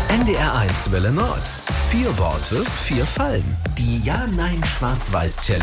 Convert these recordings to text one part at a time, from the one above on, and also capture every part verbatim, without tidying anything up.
N D R eins Welle Nord. Vier Worte, vier Fallen. Die Ja-Nein-Schwarz-Weiß-Challenge.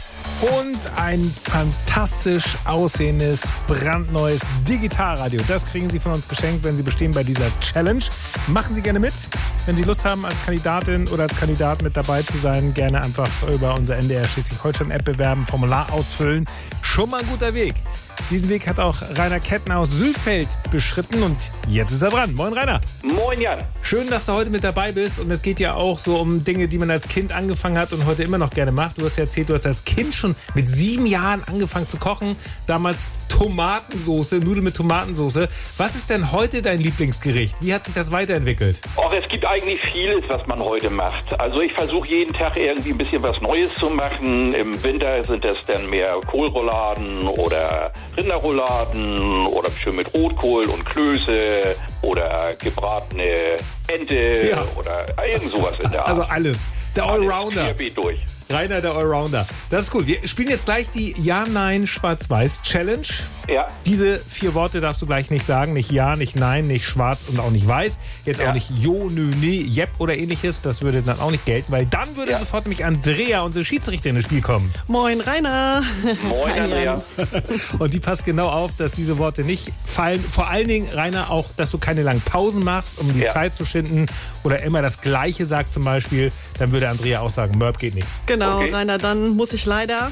Und ein fantastisch aussehendes, brandneues Digitalradio. Das kriegen Sie von uns geschenkt, wenn Sie bestehen bei dieser Challenge. Machen Sie gerne mit. Wenn Sie Lust haben, als Kandidatin oder als Kandidat mit dabei zu sein, gerne einfach über unser N D R Schleswig-Holstein-App bewerben, Formular ausfüllen. Schon mal ein guter Weg. Diesen Weg hat auch Rainer Kettner aus Sülfeld beschritten und jetzt ist er dran. Moin Rainer. Moin Jan. Schön, dass du heute mit dabei bist und es geht ja auch so um Dinge, die man als Kind angefangen hat und heute immer noch gerne macht. Du hast ja erzählt, du hast als Kind schon mit sieben Jahren angefangen zu kochen. Damals Tomatensoße, Nudeln mit Tomatensoße. Was ist denn heute dein Lieblingsgericht? Wie hat sich das weiterentwickelt? Och, es gibt eigentlich vieles, was man heute macht. Also ich versuche jeden Tag irgendwie ein bisschen was Neues zu machen. Im Winter sind das dann mehr Kohlrouladen oder Rinderrouladen oder schön mit Rotkohl und Klöße oder gebratene Ente Ja. oder irgend sowas in der Art. Also alles. Der Allrounder. Alles querbeet durch. Rainer, der Allrounder. Das ist gut. Wir spielen jetzt gleich die Ja-Nein-Schwarz-Weiß-Challenge. Ja. Diese vier Worte darfst du gleich nicht sagen. Nicht Ja, nicht Nein, nicht Schwarz und auch nicht Weiß. Jetzt Ja. auch nicht Jo, Nö, Nee, Jep oder ähnliches. Das würde dann auch nicht gelten, weil dann würde Ja. sofort nämlich Andrea, unsere Schiedsrichterin, ins Spiel kommen. Moin Rainer. Moin Hi, Andrea. Jan. Und die passt genau auf, dass diese Worte nicht fallen. Vor allen Dingen, Rainer, auch, dass du keine langen Pausen machst, um die Ja. Zeit zu schinden oder immer das Gleiche sagst zum Beispiel. Dann würde Andrea auch sagen, Mörb geht nicht. Genau, Okay. Rainer, dann muss ich leider.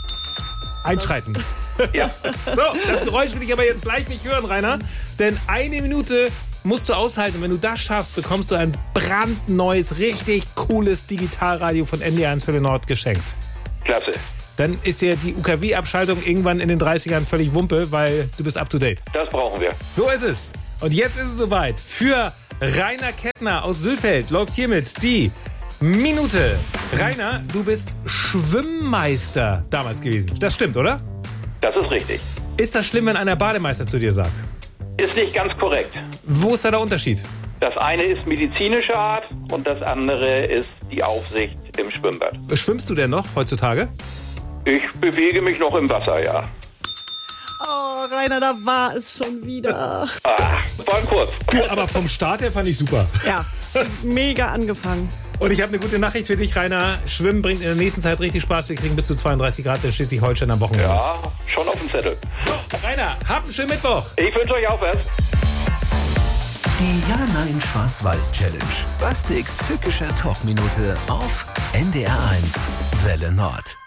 Einschreiten. Ja. So, das Geräusch will ich aber jetzt gleich nicht hören, Rainer. Denn eine Minute musst du aushalten. Wenn du das schaffst, bekommst du ein brandneues, richtig cooles Digitalradio von N D R eins Welle Nord geschenkt. Klasse. Dann ist ja die U K W-Abschaltung irgendwann in den dreißigern völlig Wumpe, weil du bist up to date. Das brauchen wir. So ist es. Und jetzt ist es soweit. Für Rainer Kettner aus Sülfeld läuft hiermit die Minute. Rainer, du bist Schwimmmeister damals gewesen. Das stimmt, oder? Das ist richtig. Ist das schlimm, wenn einer Bademeister zu dir sagt? Ist nicht ganz korrekt. Wo ist da der Unterschied? Das eine ist medizinische Art und das andere ist die Aufsicht im Schwimmbad. Schwimmst du denn noch heutzutage? Ich bewege mich noch im Wasser, ja. Oh, Rainer, da war es schon wieder. Ah, war kurz. Du, aber vom Start her fand ich super. Ja, mega angefangen. Und ich habe eine gute Nachricht für dich, Rainer. Schwimmen bringt in der nächsten Zeit richtig Spaß. Wir kriegen bis zu zweiunddreißig Grad in Schleswig-Holstein am Wochenende. Ja, schon auf dem Zettel. Rainer, habt einen schönen Mittwoch. Ich wünsche euch auch was. Die Ja-Nein-Schwarz-Weiß-Challenge. Bastiks tückischer Talkminute auf N D R eins Welle Nord.